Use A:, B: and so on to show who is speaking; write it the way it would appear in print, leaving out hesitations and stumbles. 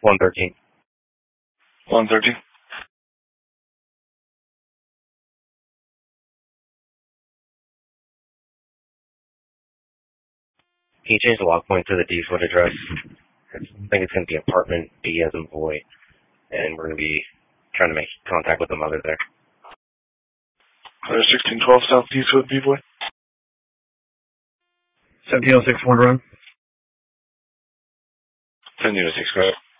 A: 113.
B: 113.
A: Can you change the log point to the default address? I think it's going to be apartment B as in boy, and we're going to be trying to make contact with the mother there.
B: 1612 South Eastwood, B-Boy.
C: 1706, 1 run.
B: 10 units, correct.